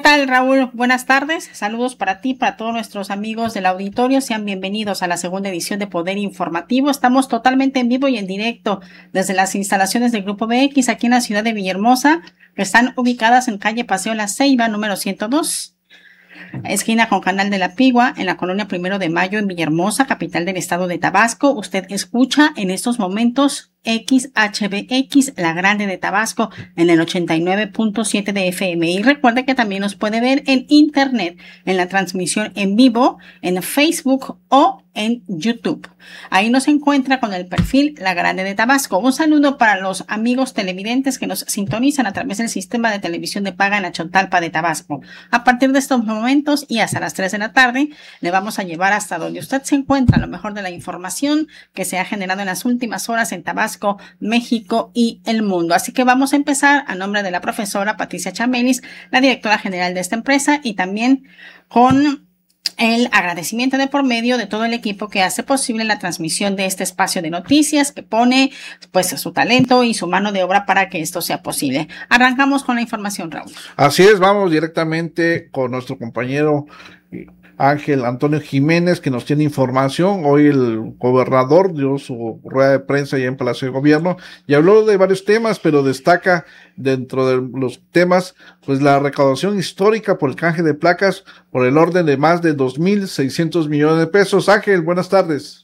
tal, Raúl? Buenas tardes. Saludos para ti, para todos nuestros amigos del auditorio. Sean bienvenidos a la segunda edición de Poder Informativo. Estamos totalmente en vivo y en directo desde las instalaciones del Grupo BX aquí en la ciudad de Villahermosa, que están ubicadas en calle Paseo La Ceiba, número 102. Esquina con Canal de la Pigua, en la colonia 1 de Mayo, en Villahermosa, capital del estado de Tabasco. Usted escucha en estos momentos XHBX, La Grande de Tabasco, en el 89.7 de FM. Y recuerde que también nos puede ver en internet, en la transmisión en vivo, en Facebook o en YouTube. Ahí nos encuentra con el perfil La Grande de Tabasco. Un saludo para los amigos televidentes que nos sintonizan a través del sistema de televisión de paga en la Chontalpa de Tabasco. A partir de estos momentos y hasta las 3 de la tarde, le vamos a llevar hasta donde usted se encuentra lo mejor de la información que se ha generado en las últimas horas en Tabasco, México y el mundo. Así que vamos a empezar a nombre de la profesora Patricia Chamelis, la directora general de esta empresa, y también con el agradecimiento de por medio de todo el equipo que hace posible la transmisión de este espacio de noticias, que pone pues su talento y su mano de obra para que esto sea posible. Arrancamos con la información, Raúl. Así es, vamos directamente con nuestro compañero Ángel Antonio Jiménez, que nos tiene información. Hoy el gobernador dio su rueda de prensa allá en Palacio de Gobierno y habló de varios temas, pero destaca dentro de los temas, pues la recaudación histórica por el canje de placas por el orden de más de 2,600 millones de pesos. Ángel, buenas tardes.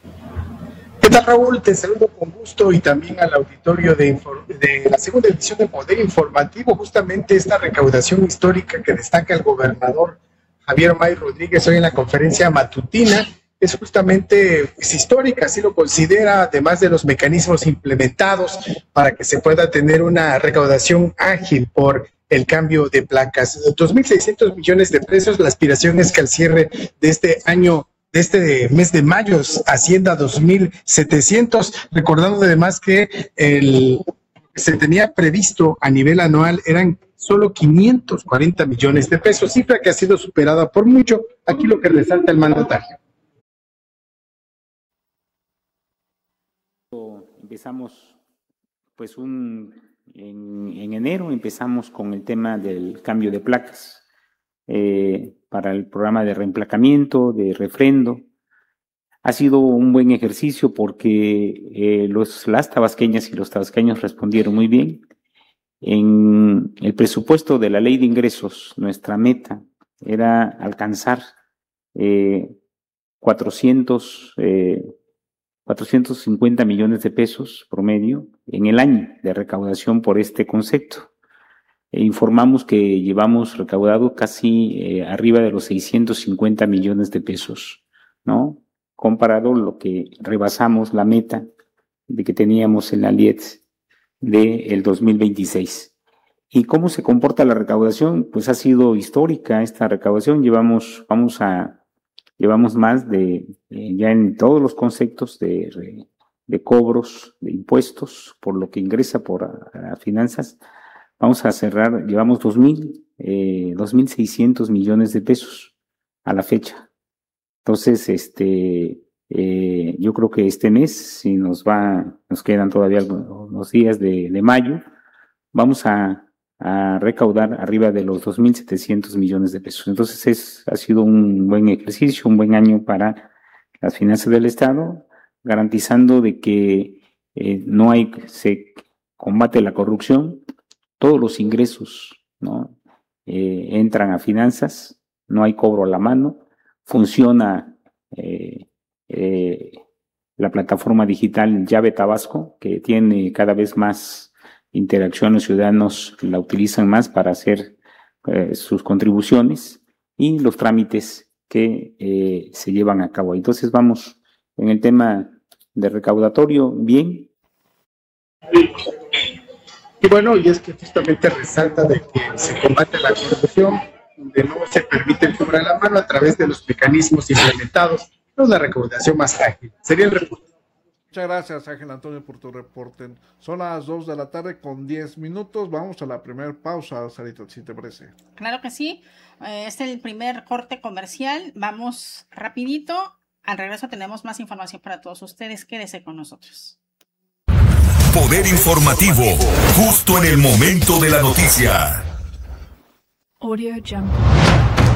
¿Qué tal, Raúl? Te saludo con gusto y también al auditorio de la segunda edición de Poder Informativo. Justamente esta recaudación histórica que destaca el gobernador Javier May Rodríguez hoy en la conferencia matutina es justamente histórica, así lo considera, además de los mecanismos implementados para que se pueda tener una recaudación ágil por el cambio de placas. 2,600 millones de pesos, la aspiración es que al cierre de este año, de este mes de mayo, ascienda a 2,700, recordando además que se tenía previsto a nivel anual eran solo 540 millones de pesos, cifra que ha sido superada por mucho. Aquí lo que resalta el mandatario. Empezamos, pues en enero empezamos con el tema del cambio de placas para el programa de reemplacamiento, de refrendo. Ha sido un buen ejercicio porque las tabasqueñas y los tabasqueños respondieron muy bien. En el presupuesto de la Ley de Ingresos, nuestra meta era alcanzar 450 millones de pesos promedio en el año de recaudación por este concepto. Informamos que llevamos recaudado casi arriba de los 650 millones de pesos, ¿no? Comparado lo que rebasamos la meta de que teníamos en la LIET del 2026. ¿Y cómo se comporta la recaudación? Pues ha sido histórica esta recaudación. Llevamos más de, ya en todos los conceptos de cobros, de impuestos, por lo que ingresa por finanzas, vamos a cerrar, llevamos 2,600 millones de pesos a la fecha. Entonces, yo creo que este mes, si nos quedan todavía algunos días de mayo, vamos a recaudar arriba de los 2,700 millones de pesos. Entonces ha sido un buen ejercicio, un buen año para las finanzas del Estado, garantizando de que se combate la corrupción, todos los ingresos, ¿no? Entran a finanzas, no hay cobro a la mano, funciona la plataforma digital Llave Tabasco, que tiene cada vez más interacción, los ciudadanos la utilizan más para hacer sus contribuciones y los trámites que se llevan a cabo. Entonces vamos en el tema de recaudatorio bien. Y bueno, y es que justamente resalta de que se combate la corrupción, donde no se permite el cobro a la mano a través de los mecanismos implementados, es una recaudación más ágil. Sería el reporte. Muchas gracias, Ángel Antonio, por tu reporte. Son las 2 de la tarde con 10 minutos. Vamos a la primera pausa, Sarita, si te parece. Claro que sí. Es el primer corte comercial. Vamos rapidito. Al regreso tenemos más información para todos ustedes. Quédese con nosotros. Poder informativo, justo en el momento de la noticia. Audio Jungle.